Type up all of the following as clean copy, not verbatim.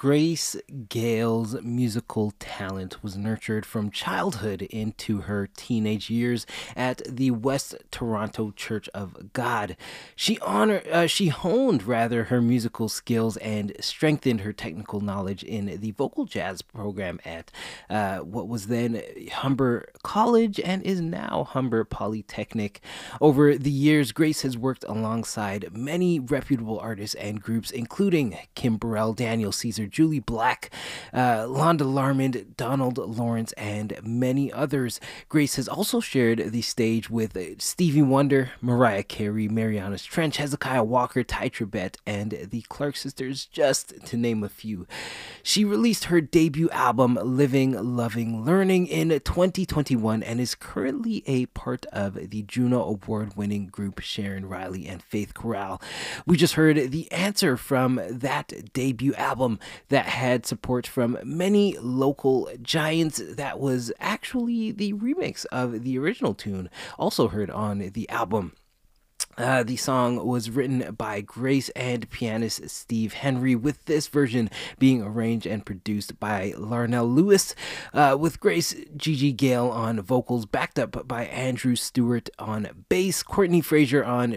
Grace Gale's musical talent was nurtured from childhood into her teenage years at the West Toronto Church of God. She honed rather her musical skills and strengthened her technical knowledge in the vocal jazz program at what was then Humber College and is now Humber Polytechnic. Over the years, Grace has worked alongside many reputable artists and groups, including Kim Burrell, Daniel Caesar, Julie Black, Londa Larmond, Donald Lawrence, and many others. Grace has also shared the stage with Stevie Wonder, Mariah Carey, Marianas Trench, Hezekiah Walker, Ty Tribbett, and the Clark Sisters, just to name a few. She released her debut album, Living, Loving, Learning, in 2021 and is currently a part of the Juno Award-winning group Sharon Riley and Faith Corral. We just heard The Answer from that debut album that had support from many local giants. That was actually the remix of the original tune, also heard on the album. The song was written by Grace and pianist Steve Henry, with this version being arranged and produced by Larnell Lewis, with Grace Gigi Gale on vocals, backed up by Andrew Stewart on bass, Courtney Frazier on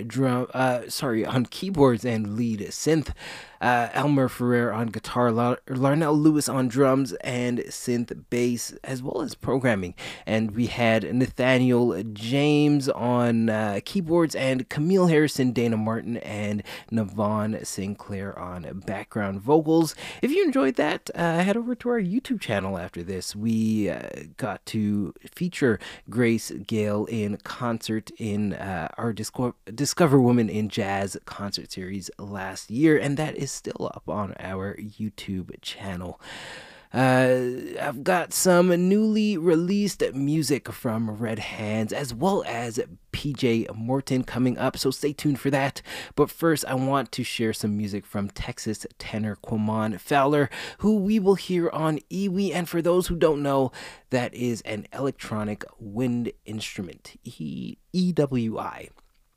on keyboards and lead synth, Elmer Ferrer on guitar, Larnell Lewis on drums and synth bass, as well as programming. And we had Nathaniel James on keyboards and Camille Harrison, Dana Martin, and Navon Sinclair on background vocals. If you enjoyed that, head over to our YouTube channel after this. We got to feature Grace Gale in concert in our Discover Women in Jazz concert series last year, and that is still up on our YouTube channel. I've got some newly released music from Red Hands as well as PJ Morton coming up, so stay tuned for that. But first, I want to share some music from Texas tenor Quamon Fowler, who we will hear on EWI. And for those who don't know, that is an electronic wind instrument, EWI.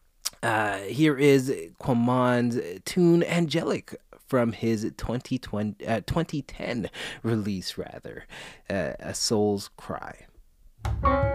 Here is Quamon's tune Angelic from his 2010 release, A Soul's Cry.